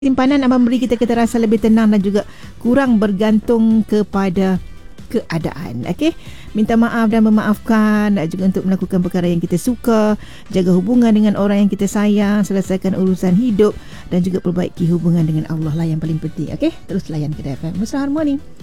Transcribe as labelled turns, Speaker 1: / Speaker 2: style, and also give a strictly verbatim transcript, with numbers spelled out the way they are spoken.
Speaker 1: simpanan akan memberi kita kita rasa lebih tenang dan juga kurang bergantung kepada keadaan. Okey, minta maaf dan memaafkan, dan juga untuk melakukan perkara yang kita suka, jaga hubungan dengan orang yang kita sayang, selesaikan urusan hidup dan juga perbaiki hubungan dengan Allah lah yang paling penting. Okey, terus layan Kedah F M Mesra Harmoni.